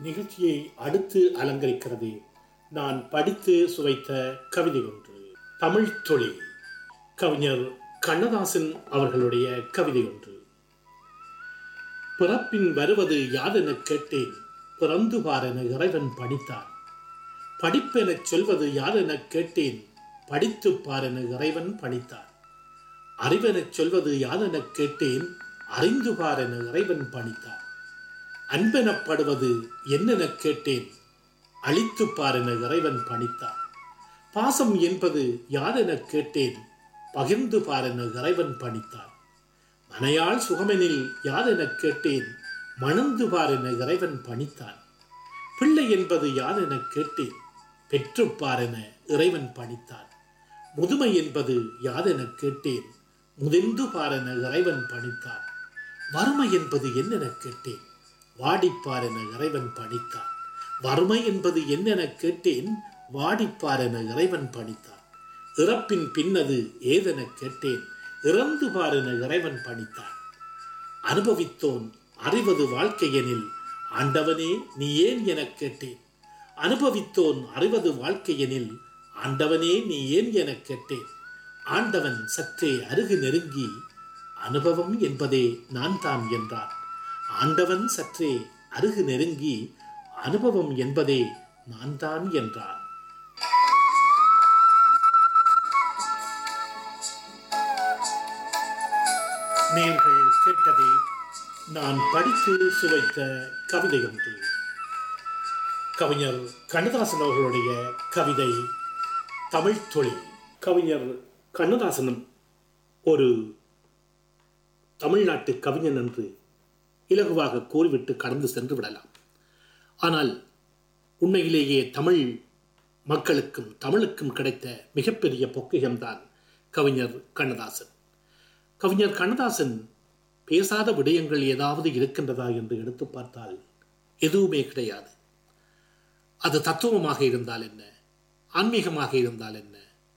நிகழ்ச்சியை அடுத்து அலங்கரிக்கிறது நான் படித்து சுவைத்த கவிதை ஒன்று. தமிழ் தொழில் கவிஞர் கண்ணதாசன் அவர்களுடைய கவிதை ஒன்று. பிறப்பின் வருவது யாதென கேட்டேன், பிறந்து பாரென இறைவன் பணித்தான். படிப்பெனச் சொல்வது யாதென கேட்டேன், படித்து பாரென இறைவன் பணித்தான். அறிவெனச் சொல்வது யாதெனக் கேட்டேன், அறிந்து பாரென இறைவன் பணித்தான். அன்பெனப்படுவது என்னெனக் கேட்டேன், அழித்து பாரென இறைவன் பணித்தான். பாசம் என்பது யாதெனக் கேட்டேன், பகிர்ந்து பாரென இறைவன் பணித்தான். மனையாள் சுகமெனில் யாதெனக் கேட்டேன், மணந்து பாரென இறைவன் பணித்தான். பிள்ளை என்பது யாதெனக் கேட்டேன், பெற்று பாரென இறைவன் பணித்தான். முதுமை என்பது யாதெனக் கேட்டேன், முதிர்ந்து பாரென இறைவன் பணித்தான். வறுமை என்பது என்னெனக் கேட்டேன், வாடிப்பாரென இறைவன் பணித்தான். வறுமை என்பது என்னெனக் கேட்டேன், வாடிப்பாரென இறைவன் பணித்தான். இறப்பின் பின்னது ஏதெனக் கேட்டேன், இறந்து பாரென இறைவன் பணித்தான். அனுபவித்தோன் அறிவது வாழ்க்கையெனில், ஆண்டவனே நீ ஏன் எனக் கேட்டேன். அனுபவித்தோன் அறிவது வாழ்க்கையெனில், ஆண்டவனே நீ ஏன் எனக் கேட்டேன். ஆண்டவன் சற்றே அருகு நெருங்கி, அனுபவம் என்பதே நான் தான் என்றான். ஆண்டவன் சற்றே அருகு நெருங்கி, அனுபவம் என்பதே நான் தான் என்றான். நீங்கள் கேட்டதே நான் படித்து சுவைத்த கவிதை ஒன்று. கவிஞர் கண்ணதாசன் அவர்களுடைய கவிதை தமிழ் தொழில். கவிஞர் கண்ணதாசனும் ஒரு தமிழ்நாட்டு கவிஞன் என்று இலகுவாக கூறிவிட்டு கடந்து சென்று விடலாம். ஆனால் உண்மையிலேயே தமிழ் மக்களுக்கும் தமிழுக்கும் கிடைத்த மிகப்பெரிய பொக்கிஷம்தான் கவிஞர் கண்ணதாசன். கவிஞர் கண்ணதாசன் பேசாத விடயங்கள் ஏதாவது இருக்கின்றதா என்று எடுத்து பார்த்தால் எதுவுமே கிடையாது. அது தத்துவமாக இருந்தால் என்ன, ஆன்மீகமாக இருந்தால் என்ன,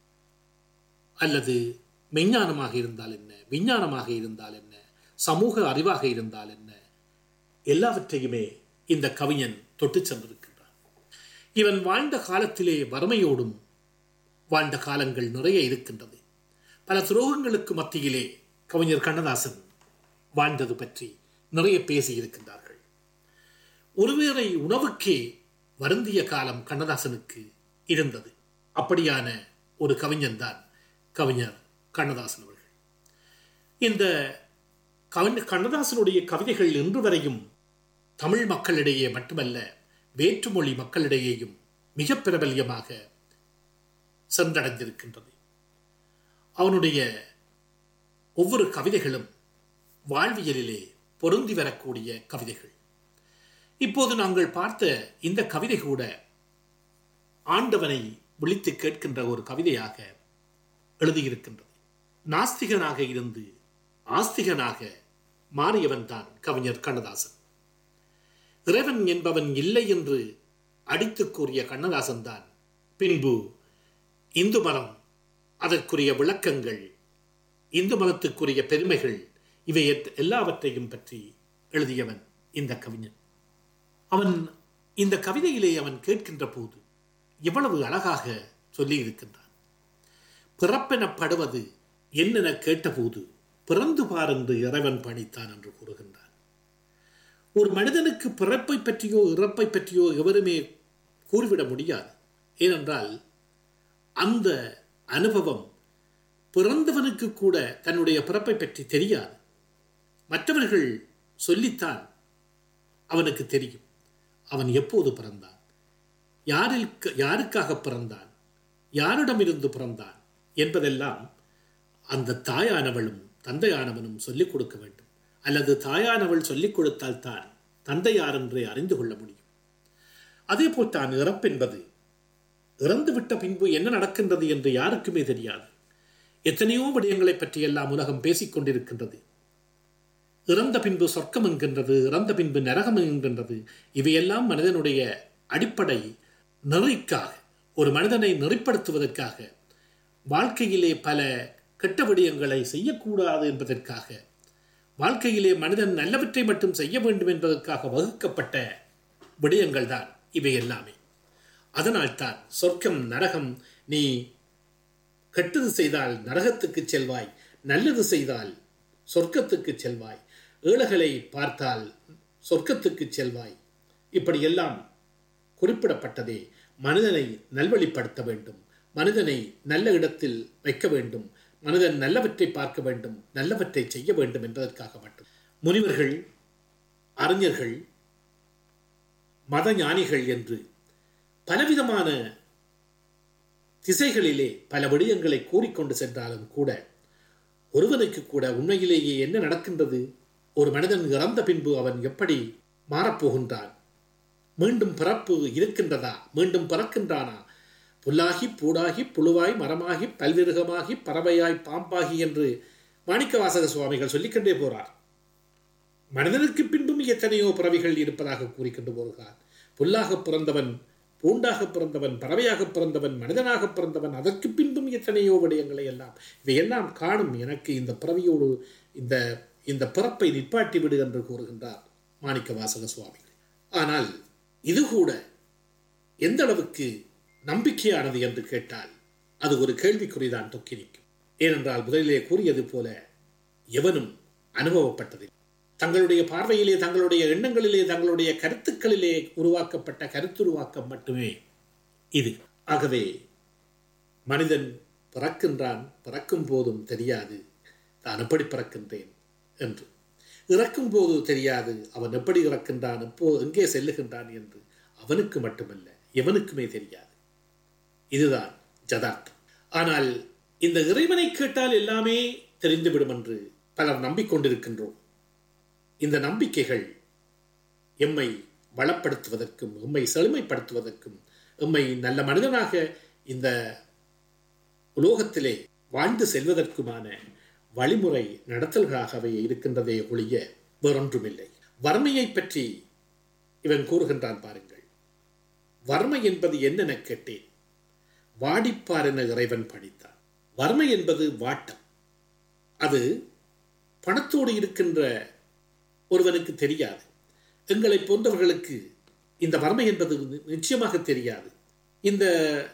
அல்லது மெஞ்ஞானமாக இருந்தால் என்ன, விஞ்ஞானமாக இருந்தால் என்ன, சமூக அறிவாக இருந்தால் என்ன, எல்லாவற்றையுமே இந்த கவிஞன் தொட்டு சென்றிருக்கின்றான். இவன் வாழ்ந்த காலத்திலே வறுமையோடும் வாழ்ந்த காலங்கள் நிறைய இருக்கின்றது. பல துரோகங்களுக்கு மத்தியிலே கவிஞர் கண்ணதாசன் வாழ்ந்தது பற்றி நிறைய பேசியிருக்கின்றார்கள். ஒருவேளை உணவுக்கே வருந்திய காலம் கண்ணதாசனுக்கு இருந்தது. அப்படியான ஒரு கவிஞன் தான் கவிஞர் கண்ணதாசன் அவர்கள். இந்த கண்ணதாசனுடைய கவிதைகள் இன்று வரையும் தமிழ் மக்களிடையே மட்டுமல்ல, வேற்றுமொழி மக்களிடையேயும் மிக பிரபல்யமாக சென்றடைந்திருக்கின்றது. அவனுடைய ஒவ்வொரு கவிதைகளும் வாழ்வியலிலே பொருந்தி வரக்கூடிய கவிதைகள். இப்போது நாங்கள் பார்த்த இந்த கவிதை கூட ஆண்டவனை விழித்து கேட்கின்ற ஒரு கவிதையாக எழுதியிருக்கின்றது. நாஸ்திகனாக இருந்து ஆஸ்திகனாக மாறியவன் தான் கவிஞர் கண்ணதாசன். இறைவன் என்பவன் இல்லை என்று அடித்து கூறிய கண்ணதாசன் தான் பின்பு இந்து மதம், அதற்குரிய விளக்கங்கள், இந்து மதத்துக்குரிய பெருமைகள், இவை எல்லாவற்றையும் பற்றி எழுதியவன் இந்த கவிஞன். அவன் இந்த கவிதையிலே அவன் கேட்கின்ற போது எவ்வளவு அழகாக சொல்லி இருக்கின்றான். பிறப்பெனப்படுவது என்னென கேட்டபோது, பிறந்து பார் என்று இறைவன் பணித்தான் என்று கூறுகின்றான். ஒரு மனிதனுக்கு பிறப்பை பற்றியோ இறப்பை பற்றியோ எவருமே கூறிவிட முடியாது. ஏனென்றால் அந்த அனுபவம் பிறந்தவனுக்கு கூட தன்னுடைய பிறப்பை பற்றி தெரியாது. மற்றவர்கள் சொல்லித்தான் அவனுக்கு தெரியும் அவன் எப்போது பிறந்தான், யாருக்காக பிறந்தான், யாரிடமிருந்து பிறந்தான் என்பதெல்லாம் அந்த தாயானவளும் தந்தையானவனும் சொல்லிக் கொடுக்க வேண்டும். அல்லது தாயானவள் சொல்லிக் கொடுத்தால் தான் தந்தை யார் என்றே அறிந்து கொள்ள முடியும். அதே போல் தான் இறப்பென்பது, இறந்துவிட்ட பின்பு என்ன நடக்கின்றது என்று யாருக்குமே தெரியாது. எத்தனையோ விடயங்களை பற்றி எல்லாம் உலகம் பேசிக்கொண்டிருக்கின்றது. இறந்த பின்பு சொர்க்கம் என்கின்றது, இறந்த பின்பு நரகம் என்கின்றது. இவையெல்லாம் மனிதனுடைய அடிப்படை நெறிக்காக, ஒரு மனிதனை நெறிப்படுத்துவதற்காக, வாழ்க்கையிலே பல கெட்ட விடயங்களை செய்யக்கூடாது என்பதற்காக, வாழ்க்கையிலே மனிதன் நல்லவற்றை மட்டும் செய்ய வேண்டும் என்பதற்காக வகுக்கப்பட்ட விடயங்கள் தான் இவை எல்லாமே. அதனால்தான் சொர்க்கம் நரகம், நீ கெட்டது செய்தால் நரகத்துக்கு செல்வாய், நல்லது செய்தால் சொர்க்கத்துக்கு செல்வாய், ஏழைகளை பார்த்தால் சொர்க்கத்துக்கு செல்வாய், இப்படியெல்லாம் குறிப்பிடப்பட்டதே மனிதனை நல்வழிப்படுத்த வேண்டும், மனிதனை நல்ல இடத்தில் வைக்க வேண்டும், மனிதன் நல்லவற்றை பார்க்க வேண்டும், நல்லவற்றை செய்ய வேண்டும் என்பதற்காக மட்டும். முனிவர்கள், அறிஞர்கள், மத ஞானிகள் என்று பலவிதமான திசைகளிலே பல விடயங்களை கூறிக்கொண்டு சென்றாலும் கூட ஒருவனுக்கு கூட உண்மையிலேயே என்ன நடக்கின்றது, ஒரு மனிதன் இறந்த பின்பு அவன் எப்படி மாறப்போகின்றான், மீண்டும் பிறப்பு இருக்கின்றதா, மீண்டும் பிறக்கின்றானா, புல்லாகி பூடாகி புழுவாய் மரமாகி பல்விருகமாகி பறவையாய் பாம்பாகி என்று மாணிக்கவாசக சுவாமிகள் சொல்லிக்கொண்டே போறார். மனிதனுக்கு பின்பும் எத்தனையோ பிறவிகள் இருப்பதாக கூறிக்கொண்டு போகிறார். புல்லாக பிறந்தவன், பூண்டாக பிறந்தவன், பறவையாக பிறந்தவன், மனிதனாக பிறந்தவன், அதற்கு பின்பும் எத்தனையோ விடயங்களை எல்லாம் இவையெல்லாம் காணும் எனக்கு இந்த பிறவியோடு இந்த பிறப்பை நிப்பாட்டி விடு என்று கூறுகின்றார் மாணிக்கவாசக சுவாமிகள். ஆனால் இது கூட எந்த அளவுக்கு நம்பிக்கையானது என்று கேட்டால் அது ஒரு கேள்விக்குறிதான் தொக்கி நிற்கும். ஏனென்றால் முதலிலே கூறியது போல எவனும் அனுபவப்பட்டது தங்களுடைய பார்வையிலே, தங்களுடைய எண்ணங்களிலே, தங்களுடைய கருத்துக்களிலே உருவாக்கப்பட்ட கருத்துருவாக்கம் மட்டுமே இது. ஆகவே மனிதன் பிறக்கின்றான், பிறக்கும் போதும் தெரியாது தான் எப்படி பிறக்கின்றேன் என்று, இறக்கும் போது தெரியாது அவன் எப்படி இறக்கின்றான், எங்கே செல்லுகின்றான் என்று அவனுக்கு மட்டுமல்ல எவனுக்குமே தெரியாது. இதுதான் யதார்த்தம். ஆனால் இந்த இறைவனை கேட்டால் எல்லாமே தெரிந்துவிடும் என்று பலர் நம்பிக்கொண்டிருக்கின்றோம். இந்த நம்பிக்கைகள் எம்மை வளப்படுத்துவதற்கும், எம்மை செழுமைப்படுத்துவதற்கும், எம்மை நல்ல மனிதனாக இந்த உலோகத்திலே வாழ்ந்து செல்வதற்குமான வழிமுறை நடத்தல்களாகவே இருக்கின்றதே ஒழிய வேறொன்றுமில்லை. வறுமையை பற்றி இவன் கூறுகின்றான் பாருங்கள். வறுமை என்பது என்னென கேட்டேன், வாடிப்பார் என இறைவன் பணித்தான். வறுமை என்பது வாட்டம். அது பணத்தோடு இருக்கின்ற ஒருவனுக்கு தெரியாது. எங்களை போன்றவர்களுக்கு இந்த வறுமை என்பது நிச்சயமாக தெரியாது. இந்த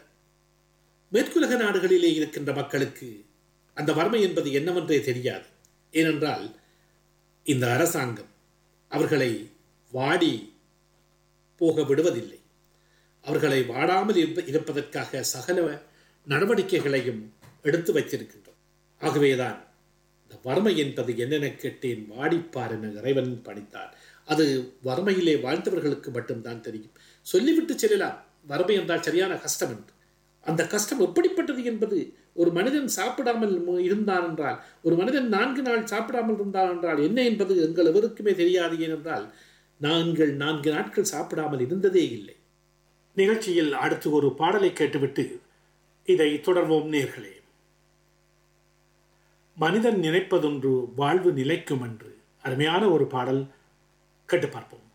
மேற்குலக நாடுகளிலே இருக்கின்ற மக்களுக்கு அந்த வறுமை என்பது என்னவென்றே தெரியாது. ஏனென்றால் இந்த அரசாங்கம் அவர்களை வாடி போக விடுவதில்லை. அவர்களை வாடாமல் இருப்பதற்காக சகல நடவடிக்கைகளையும் எடுத்து வைத்திருக்கின்றோம். ஆகவேதான் இந்த வறுமை என்பது என்னென்ன கேட்டேன், வாடிப்பார் என இறைவன் பணித்தார். அது வறுமையிலே வாழ்ந்தவர்களுக்கு மட்டும்தான் தெரியும். சொல்லிவிட்டு செல்லலாம் வறுமை என்றால் சரியான கஷ்டம் என்று. அந்த கஷ்டம் எப்படிப்பட்டது என்பது, ஒரு மனிதன் சாப்பிடாமல் இருந்தான் என்றால், ஒரு மனிதன் 4 நாள் சாப்பிடாமல் இருந்தான் என்றால் என்ன என்பது எங்கள் எவருக்குமே தெரியாது. ஏனென்றால் நாங்கள் 4 நாட்கள் சாப்பிடாமல் இருந்ததே இல்லை. நிகழ்ச்சியில் அடுத்து ஒரு பாடலை கேட்டுவிட்டு இதை தொடர்வோம் நேர்களே. மனிதன் நினைப்பதொன்று வாழ்வு நிலைக்கும் என்று அருமையான ஒரு பாடல் கேட்டு பார்ப்போம்.